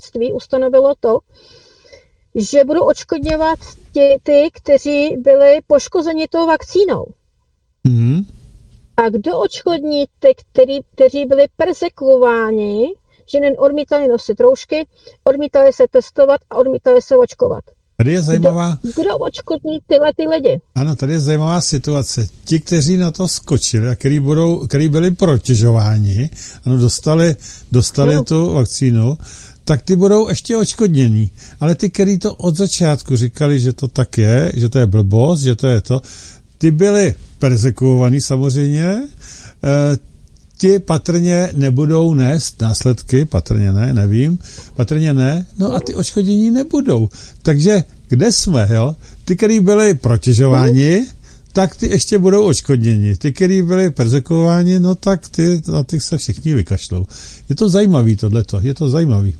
ustanovilo to, že budou odškodňovat ty, kteří byli poškozeni tou vakcínou. Mm-hmm. A kdo odškodní ty, kteří byli persekuováni, že odmítali nosit roušky, odmítali se testovat a odmítali se očkovat? Tady je zajímavá... Kdo odškodní tyhle ty lidi? Ano, tady je zajímavá situace. Ti, kteří na to skočili a kteří byli protěžováni, ano, dostali tu vakcínu, tak ty budou ještě odškodnění. Ale ty, kteří to od začátku říkali, že to tak je, že to je blbost, že to je to, ty byli persekuovaní samozřejmě, ti patrně nebudou nést následky, patrně ne, nevím, patrně ne, no a ty odškodnění nebudou. Takže kde jsme, jo? Ty, kteří byli protěžováni, tak ty ještě budou odškodněni. Ty, kteří byli persekuováni, no tak ty, na těch se všichni vykašlou. Je to zajímavý tohleto, je to zajímavý.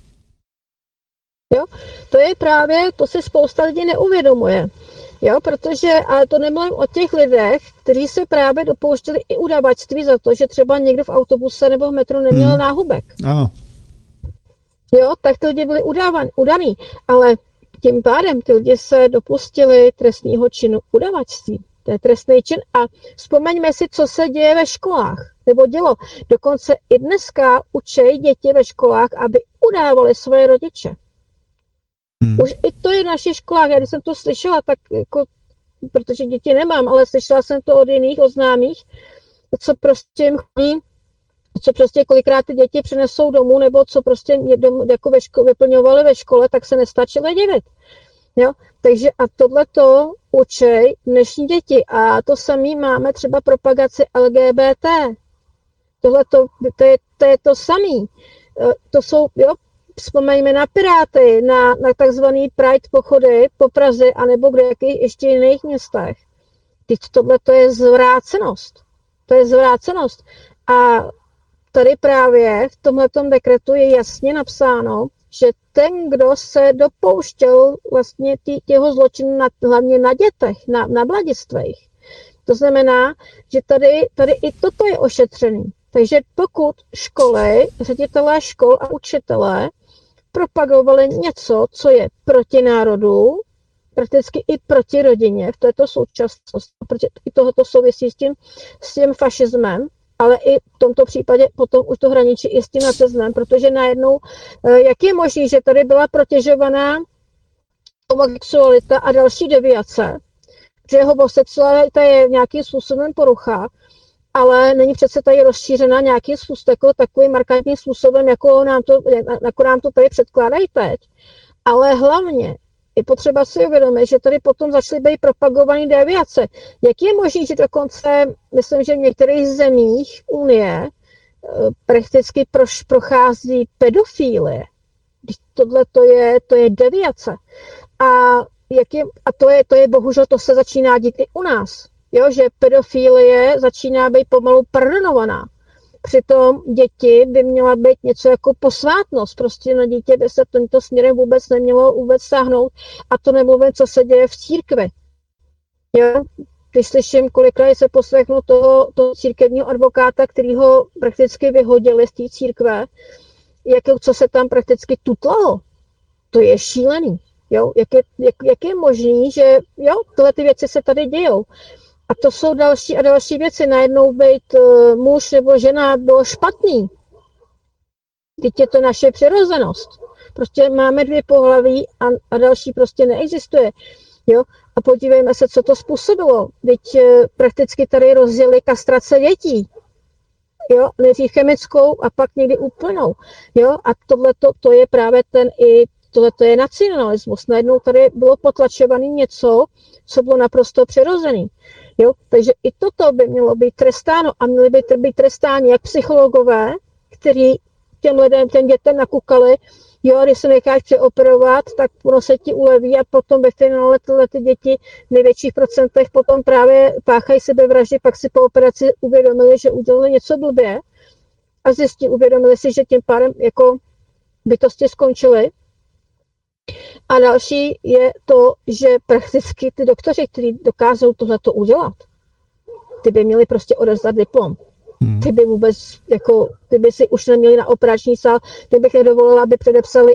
Jo, to je právě, to si spousta lidí neuvědomuje. Jo, protože, ale to nemluvím o těch lidech, kteří se právě dopouštěli i udavačství za to, že třeba někdo v autobuse nebo v metru neměl náhubek. Ano. Jo, tak ty lidi byli udaný, ale tím pádem ty lidi se dopustili trestního činu udavačství. To je trestný čin a vzpomeňme si, co se děje ve školách. Nebo dělo. Dokonce i dneska učí děti ve školách, aby udávali svoje rodiče. Už i to je v našich školách. Já když jsem to slyšela, tak jako, protože děti nemám, ale slyšela jsem to od jiných, od známých, co prostě kolikrát ty děti přinesou domů, nebo co prostě jako vyplňovali ve škole, tak se nestačili divit. Jo? Takže a tohleto učej dnešní děti. A to samé máme třeba propagaci LGBT. Tohleto, to je to samé. To jsou, jo, vzpomeňme na Piráty, na takzvaný Pride pochody po Praze, anebo kde jakých ještě jiných městech. Teď tohleto je zvrácenost. To je zvrácenost. A tady právě v tomhletom dekretu je jasně napsáno, že ten, kdo se dopouštěl vlastně těho zločinu hlavně na dětech, na mladistvých, to znamená, že tady i toto je ošetřený. Takže pokud školy, ředitelé škol a učitelé propagovali něco, co je proti národu, prakticky i proti rodině v této současnosti, protože i tohoto souvisí s tím fašismem, ale i v tomto případě potom už to hraničí i s tím nacismem, protože najednou, jak je možné, že tady byla protěžovaná homosexualita a další deviace, že homosexualita je nějakým způsobem porucha, ale není přece tady rozšířena nějakým způsobem, takovým markantním způsobem, jako nám to tady předkládají teď. Ale hlavně je potřeba si uvědomit, že tady potom začaly být propagované deviace. Jak je možné, že dokonce, myslím, že v některých zemích Unie prakticky prochází pedofilie. Tohle to je deviace. A to je bohužel, to se začíná dít i u nás. Jo, že pedofilie začíná být pomalu pardonovaná. Přitom děti by měla být něco jako posvátnost. Prostě na dítě by se tímto směrem vůbec nemělo sáhnout. A to nemluvím, co se děje v církvi. Jo? Když slyším, kolikrát se poslechnu toho církevního advokáta, který ho prakticky vyhodili z té církve, co se tam prakticky tutlalo, to je šílený. Jo? Jak je možný, že jo, tyhle ty věci se tady dějou. A to jsou další a další věci. Najednou být muž nebo žena bylo špatný. Teď je to naše přirozenost. Prostě máme dvě pohlaví a další prostě neexistuje. Jo? A podívejme se, co to způsobilo. Teď prakticky tady rozjeli kastrace dětí. Jo? Nejdřív chemickou a pak někdy úplnou. Jo? A to je právě tohleto je nacionalismus. Najednou tady bylo potlačované něco, co bylo naprosto přirozené. Jo? Takže i toto by mělo být trestáno a měly by být trestáni jak psychologové, kteří těm dětem nakukali, jo, když se necháš přeoperovat, tak ono se ti uleví a potom ve finále ty děti v největších procentech potom právě páchají sebevraždy, pak si po operaci uvědomili, že udělali něco blbě a uvědomili si, že tím pádem jako bytosti skončily. A další je to, že prakticky ty doktoři, kteří dokážou tohleto udělat, ty by měli prostě odevzdat diplom. Ty by vůbec, ty by si už neměli na operační sál, ty bych nedovolila, aby předepsali